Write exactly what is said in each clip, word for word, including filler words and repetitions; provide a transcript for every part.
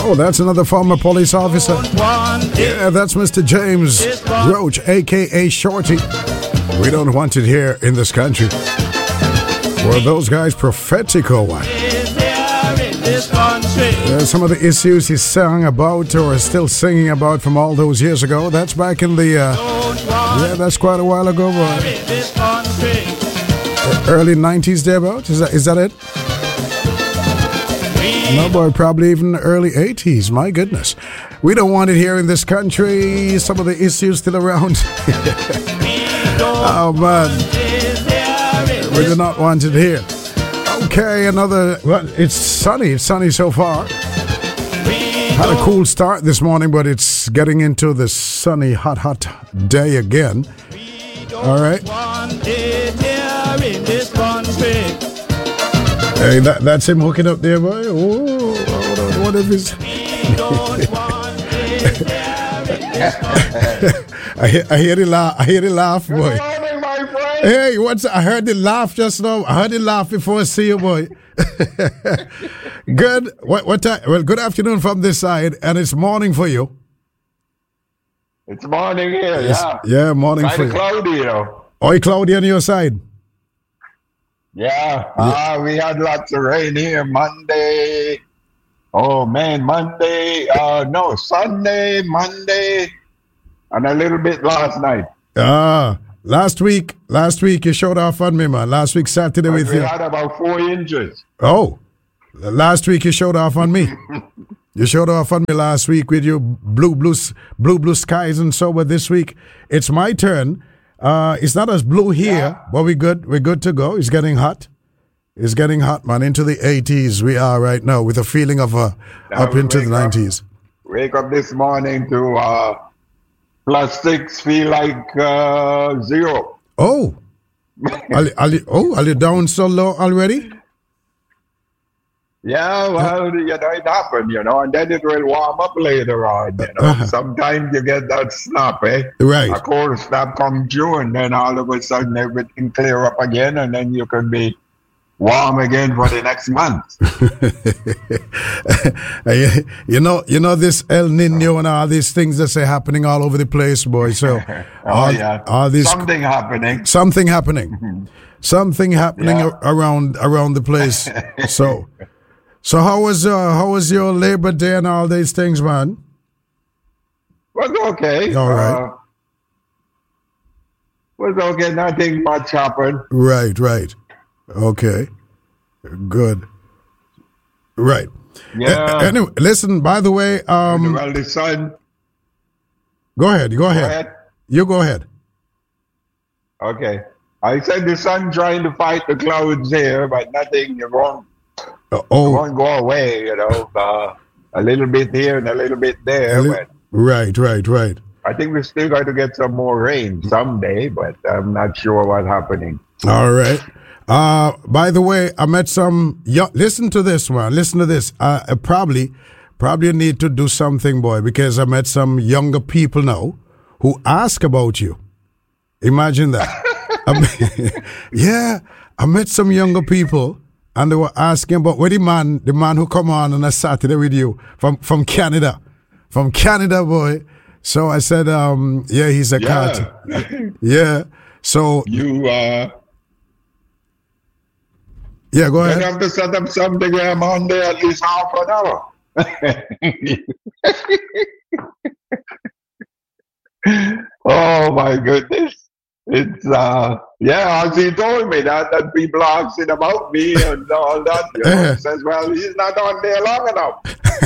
Oh, that's another former police officer. Yeah, that's Mister James Roach, a k a. Shorty. We don't want it here in this country. Were those guys prophetical? Yeah, some of the issues he sang about or is still singing about from all those years ago. That's back in the, uh, yeah, that's quite a while ago, boy. Early nineties thereabout, is that, is that it? No, boy, probably even early eighties, my goodness. We don't want it here in this country. Some of the issues still around. Oh, man. We do not want it here. Okay, another, well, it's sunny. It's sunny so far. Had a cool start this morning, but it's getting into the sunny, hot, hot day again. All right. Hey, that, that's him hooking up there, boy. Oh, what if it's... I hear, I hear the laugh. I hear the laugh, boy. Good morning, my friend. Hey, what's? I heard the laugh just now. I heard the laugh before I see you, boy. Good. What? What time? Well, good afternoon from this side, and it's morning for you. It's morning here, It's- yeah. yeah, morning Kind for of you. cloudy, you know. Oi, cloudy on your side. Yeah, ah, we had lots of rain here Monday. Oh man, Monday, uh, no, Sunday, Monday, and a little bit last night. Ah, last week, last week you showed off on me, man. Last week Saturday with We you. had about four inches. Oh, last week you showed off on me. You showed off on me last week with your blue, blue, s- blue, blue skies and so. But this week it's my turn. Uh, it's not as blue here, Yeah. but we're good. We're good to go. It's getting hot. It's getting hot, man. Into the eighties we are right now, with a feeling of uh, Now up we into the wake up. nineties. Wake up this morning to uh, plus six, feel like uh, zero. Oh, are, you- are you, oh, are you down so low already? Yeah, well, you know, it happened, you know, and then it will warm up later on, you know. Uh-huh. Sometimes you get that snap, eh? Right. A cold snap come through, and then all of a sudden everything clear up again, and then you can be warm again for the next month. you you know, you know this El Nino and all these things that's happening all over the place, boy. So, Oh, all, yeah. all these Something happening. something happening, something happening Yeah. a- around around the place. So, so how was uh, how was your Labor Day and all these things, man? Was okay. All right. Uh, was okay. Nothing much happened. Right, right, okay, good, right. Yeah. A- anyway, listen. By the way, um, well, the sun. go ahead, go Go ahead. ahead. You go ahead. Okay. I said the sun trying to fight the clouds here, but nothing. It won't, Uh, it oh, won't go away. You know, uh, a little bit here and a little bit there. But right, right, right. I think we still got to get some more rain someday, but I'm not sure what's happening. All right. Uh, by the way, I met some. Yo- listen to this, man. Listen to this. Uh, I probably, probably need to do something, boy, because I met some younger people now who ask about you. Imagine that. I mean, yeah, I met some younger people, and they were asking about where the man, the man who come on on a Saturday with you from from Canada, from Canada, boy. So I said, um, yeah, he's a cat. Yeah. Yeah. So You uh, yeah, go you ahead. have to set up something where I'm on there at least half an hour. Oh my goodness. It's uh yeah, as he told me that that people asking about me and all that, you know, Uh-huh. he says, well, he's not on there long enough.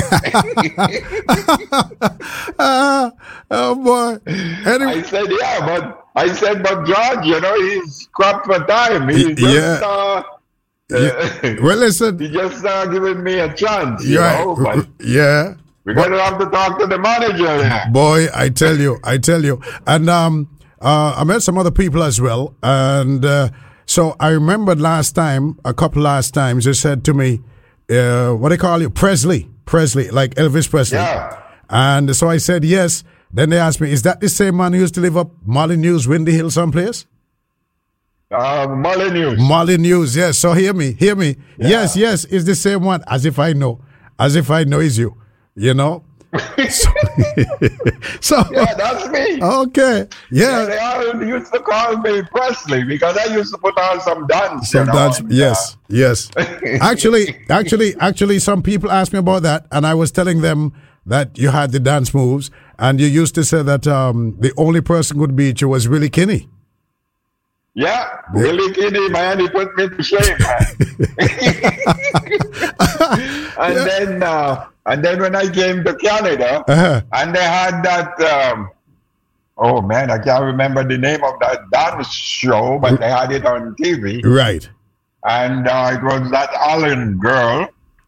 Ah, oh boy. Anyway, I said, yeah, but I said, but George, you know, he's crap for time. He's Y- just yeah. uh, yeah. well, listen. he just uh, giving me a chance, you Yeah, know, but yeah. we're gonna have to talk to the manager there. Boy, I tell you, I tell you. And um, uh, I met some other people as well. And uh, so I remembered last time, a couple last times, they said to me, uh, what do they call you? Presley. Presley, like Elvis Presley. Yeah. And so I said yes. Then they asked me, is that the same man who used to live up Molly News, Windy Hill someplace? Uh, Molyneux. Molly News, yes. So hear me, hear me. Yes, yes, it's the same one. As if I know. As if I know it's you. you know. so, so Yeah, that's me. okay, Yeah, yeah, they all used to call me Presley because I used to put on some dance. some you know, dance. and, Yes, yes. Actually, actually, actually, some people asked me about that, and I was telling them that you had the dance moves, and you used to say that um, the only person who could beat you was Willie Kinney. Yeah, Willie Kinney, man, he put me to shame, man. and Yeah. then, uh, and then when I came to Canada, Uh-huh. and they had that. Um, oh man, I can't remember the name of that dance show, but they had it on T V, Right. and uh, it was that Allen girl.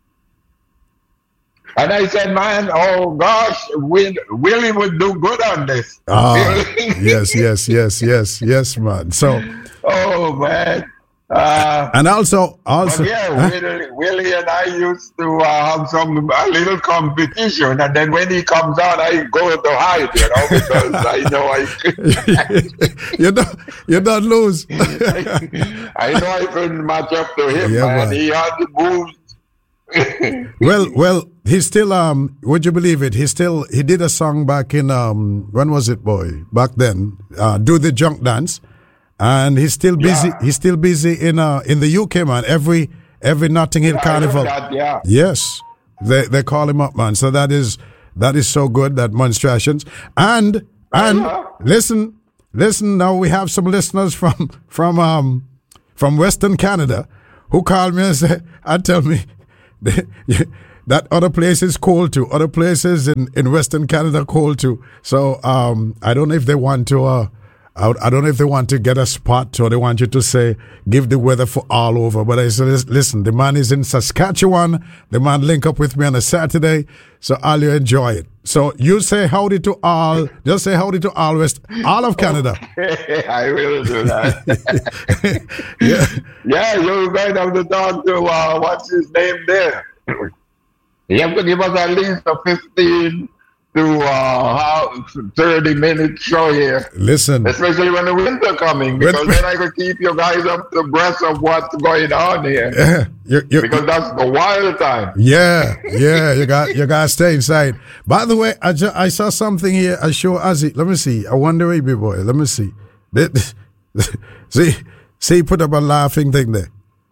And I said, man, oh gosh, Will, Willie would do good on this. Ah, yes, yes, yes, yes, yes, man. So, Oh man. Uh, and also, but also, yeah, huh? Willie, Willie and I used to uh, have some a little competition, and then when he comes out, I go to hide, you know, because I know I you don't, you don't lose. I know I couldn't match up to him, Yeah, man. man. He had the moves. well, well, he still, um, would you believe it? He still, he did a song back in, um, when was it, boy? Back then, uh, Do the Junk Dance. And he's still busy, Yeah. he's still busy in, uh, in the U K, man. Every, every Notting Hill I heard Carnival. that, yeah. Yes, they they call him up, man. So that is that is so good, that Monstrations. And and Yeah. listen, listen. Now we have some listeners from from um from Western Canada who call me and say and tell me that other places cold too. Other places in in Western Canada cold too. So um I don't know if they want to. Uh, I, I don't know if they want to get a spot or they want you to say, give the weather for all over. But I said, listen, the man is in Saskatchewan. The man link up with me on a Saturday. So I'll you enjoy it. So you say howdy to all. Just say howdy to all West, all of Canada. I will do that. Yeah. Yeah, you're going to have to talk to, uh, what's his name there? You have to give us at least a fifteen to uh, how- thirty minute show here. Listen. Especially when the winter coming, When- because then I could keep you guys up to breast of what's going on here. Yeah, you, you, Because that's the wild time. yeah, yeah, you got you got to stay inside. By the way, I, ju- I saw something here. I show Ozzy. Let me see. I wonder, baby boy. Let me see. See, see, he put up a laughing thing there.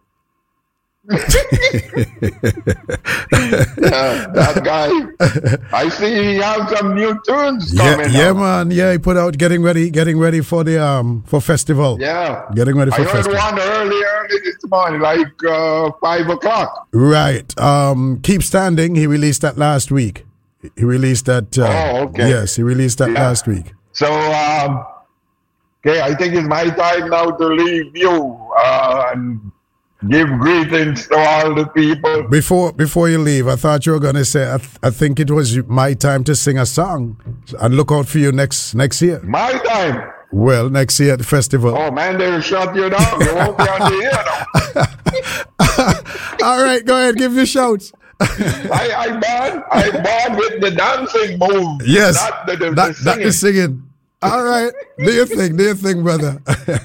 Yeah, that guy. I see he has some new tunes Yeah, coming yeah, out. man. Yeah, he put out getting ready, getting ready for the um for festival. Yeah. Getting ready I for heard festival. one early, early this morning, like uh, five o'clock. Right. Um, Keep Standing. He released that last week. He released that. Uh, Oh, okay. Yes, he released that Yeah. last week. So, um, okay, I think it's my time now to leave you uh, and give greetings to all the people. Before before you leave, I thought you were gonna say. I, th- I think it was my time to sing a song, and look out for you next next year. My time. Well, next year at the festival. Oh man, they'll shut you down. You won't be on the air now. All right, go ahead, give your shouts. I, I born, I born with the dancing move. Yes, Not the, the, that, the that singing. is singing. All right, do your thing, do your thing, brother.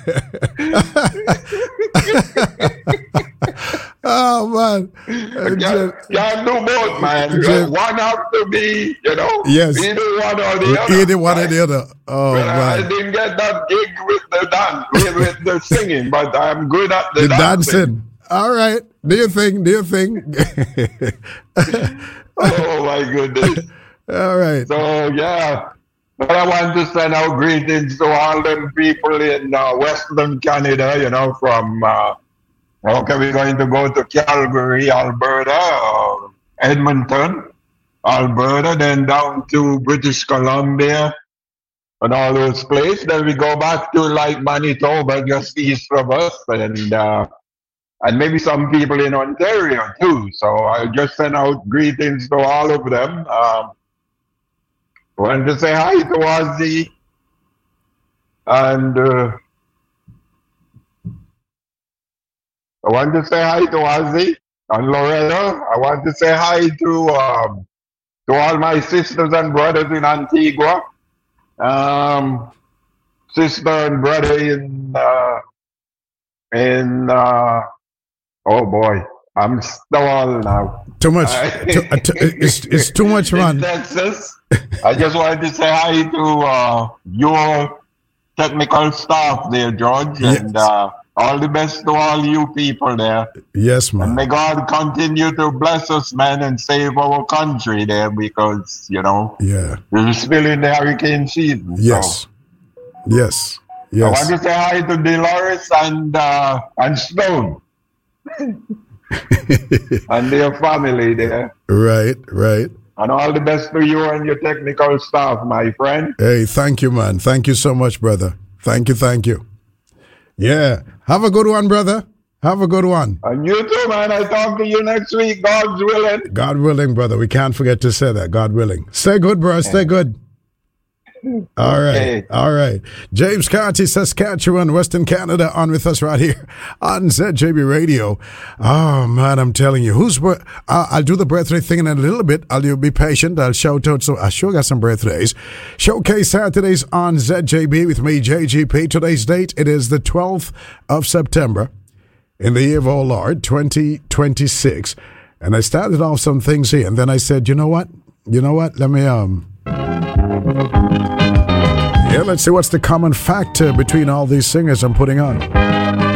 Oh man, Uh, Can't, Jim- can't do both, man. Jim- One have to be, you know, Yes. either one or the other. either one or the other. Oh But I, I man, didn't get that gig with the dance, with, with the singing, but I'm good at the, the dancing. dancing. All right, do your thing, do your thing. Oh my goodness. All right. So yeah, but I want to send out greetings to all them people in uh, Western Canada. You know, from uh, okay, we're going to go to Calgary, Alberta, or Edmonton, Alberta, then down to British Columbia, and all those places. Then we go back to like Manitoba, just east of us, and uh, and maybe some people in Ontario too. So I just send out greetings to all of them. Um, want to say hi to Ozzy, and uh, I want to say hi to Ozzy and Loretta. I want to say hi to um, to all my sisters and brothers in Antigua, um, sister and brother in uh, in uh, oh boy, I'm stalled now. Too much. too, uh, too, it's, it's too much, man. In Texas, I just wanted to say hi to uh, your technical staff there, George, Yes. and uh, all the best to all you people there. Yes, And man. may God continue to bless us, man, and save our country there because, you know, Yeah. we're still in the hurricane season. Yes. So Yes. I want Yes. to say hi to Dolores and, uh, and Stone and their family there. Right, right. And all the best to you and your technical staff, my friend. Hey, thank you, man. Thank you so much, brother. Thank you, thank you. Yeah. Have a good one, brother. Have a good one. And you too, man. I talk to you next week, God's willing. God willing, brother. We can't forget to say that. God willing. Stay good, bro. Stay good. All right. Okay. All right. James Carty, Saskatchewan, Western Canada, on with us right here on Z J B Radio. Oh, man, I'm telling you. Who's uh, I'll do the birthday thing in a little bit. I'll you be patient. I'll shout out. So I sure got some birthdays. Showcase Saturdays on Z J B with me, J G P. Today's date, it is the twelfth of September in the year of our Lord, twenty twenty-six. And I started off some things here, and then I said, you know what? You know what? Let me, um... Yeah, let's see what's the common factor between all these singers I'm putting on.